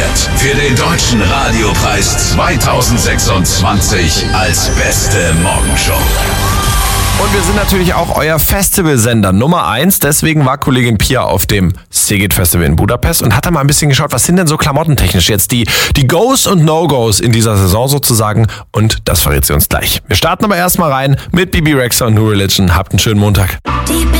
nominiert für den Deutschen Radiopreis 2026 als beste Morgenshow. Und wir sind natürlich auch euer Festivalsender Nummer 1. Deswegen war Kollegin Pia auf dem Szeged Festival in Budapest und hat da mal ein bisschen geschaut, was sind denn so klamottentechnisch jetzt die Goes und No-Goes in dieser Saison sozusagen. Und das verrät sie uns gleich. Wir starten aber erstmal rein mit Bebe Rexha und New Religion. Habt einen schönen Montag.